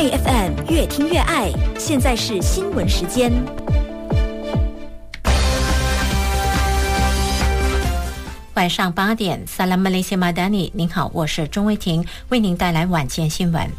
爱 FM 越听越爱，现在是新闻时间。 晚上8点，萨拉马雷西马达尼，您好，我是钟薇婷，为您带来晚间新闻。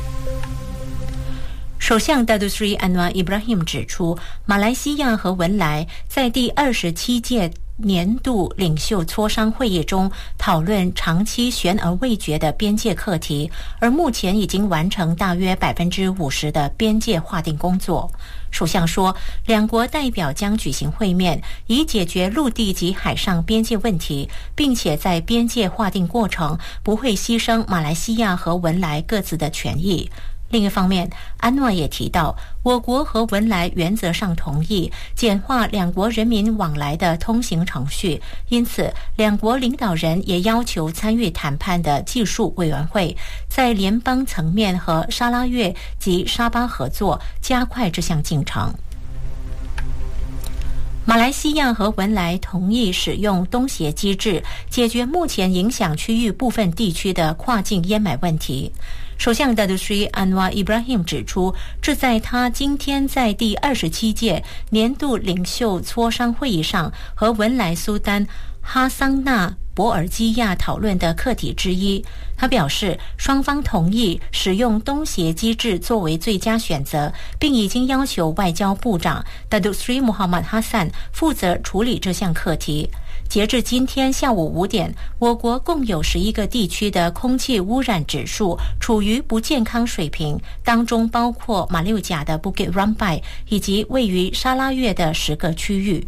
首相Datuk Seri Anwar Ibrahim 指出，马来西亚和文莱在第27届年度领袖磋商会议中讨论长期悬而未决的边界课题，而目前已经完成大约50%的边界划定工作。首相说，两国代表将举行会面，以解决陆地及海上边界问题，并且在边界划定过程不会牺牲马来西亚和文莱各自的权益。另一方面，安瓦也提到，我国和文莱原则上同意简化两国人民往来的通行程序，因此两国领导人也要求参与谈判的技术委员会在联邦层面和沙拉越及沙巴合作，加快这项进程。马来西亚和文莱同意使用东协机制，解决目前影响区域部分地区的跨境烟霾问题。首相Datuk Seri Anwar Ibrahim 指出，这在他今天在第27届年度领袖磋商会议上和文莱苏丹哈桑纳博尔基亚讨论的课题之一。他表示，双方同意使用东协机制作为最佳选择，并已经要求外交部长Datuk Seri Muhammad Hassan 负责处理这项课题。截至今天下午5点，我国共有11个地区的空气污染指数处于不健康水平，当中包括马六甲的 Bukit Rampai 以及位于沙拉越的10个区域。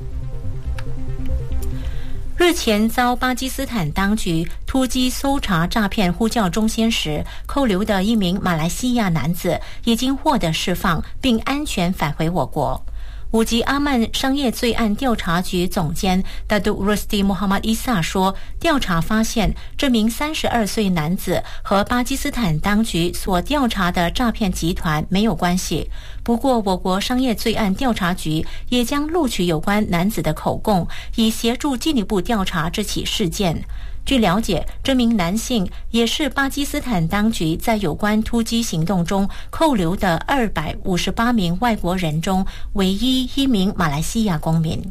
日前遭巴基斯坦当局突击搜查诈骗呼叫中心时扣留的一名马来西亚男子已经获得释放，并安全返回我国。五级阿曼商业罪案调查局总监 Datuk Rusdi Muhammad Isa 说，调查发现这名32岁男子和巴基斯坦当局所调查的诈骗集团没有关系。不过我国商业罪案调查局也将录取有关男子的口供，以协助进一步调查这起事件。据了解，这名男性也是巴基斯坦当局在有关突击行动中扣留的258名外国人中唯一一名马来西亚公民。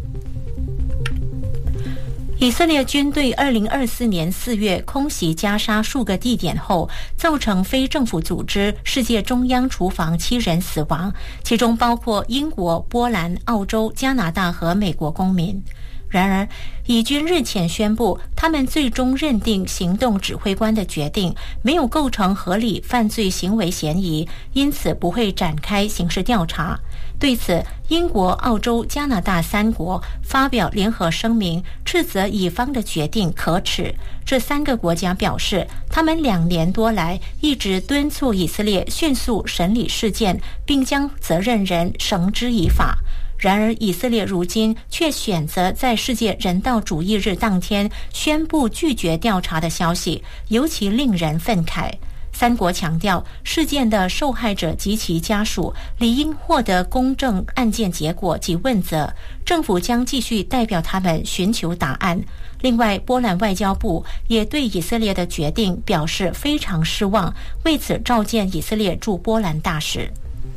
以色列军队2024年4月空袭加沙数个地点后，造成非政府组织世界中央厨房7人死亡，其中包括英国、波兰、澳洲、加拿大和美国公民。然而，以军日前宣布，他们最终认定行动指挥官的决定没有构成合理犯罪行为嫌疑，因此不会展开刑事调查。对此，英国、澳洲、加拿大3国发表联合声明，斥责以方的决定可耻。这3个国家表示，他们2年多来一直敦促以色列迅速审理事件，并将责任人绳之以法。然而，以色列如今却选择在世界人道主义日当天宣布拒绝调查的消息，尤其令人愤慨。3国强调，事件的受害者及其家属理应获得公正案件结果及问责，政府将继续代表他们寻求答案。另外，波兰外交部也对以色列的决定表示非常失望，为此召见以色列驻波兰大使。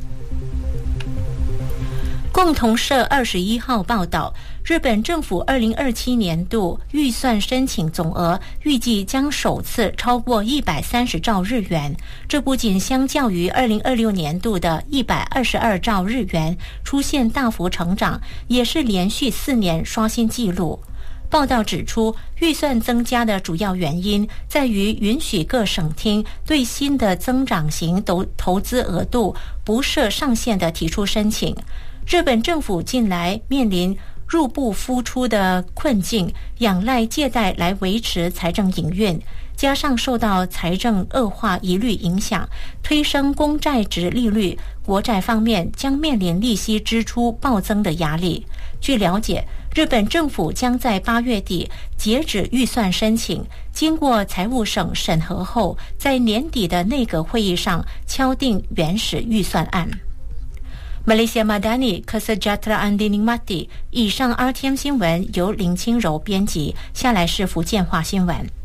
共同社21号报道，日本政府2027年度预算申请总额预计将首次超过130兆日元，这不仅相较于2026年度的122兆日元出现大幅成长，也是连续4年刷新纪录。报道指出，预算增加的主要原因在于允许各省厅对新的增长型投资额度不设上限的提出申请。日本政府近来面临入不敷出的困境，仰赖借贷来维持财政营运，加上受到财政恶化疑虑影响，推升公债殖利率，国债方面将面临利息支出暴增的压力。据了解，日本政府将在8月底截止预算申请，经过财务省审核后，在年底的内阁会议上敲定原始预算案。Malaysia Madani Kesejahteraan dinikmati。以上 RTM 新闻由林清柔编辑，下来是福建话新闻。